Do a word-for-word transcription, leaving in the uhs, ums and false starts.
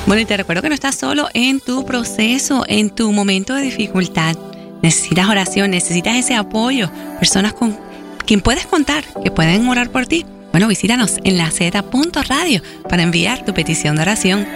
Bueno, y te recuerdo que no estás solo en tu proceso, en tu momento de dificultad. Necesitas oración, necesitas ese apoyo, personas con quien puedes contar, que pueden orar por ti. Bueno, visítanos en la z punto radio para enviar tu petición de oración.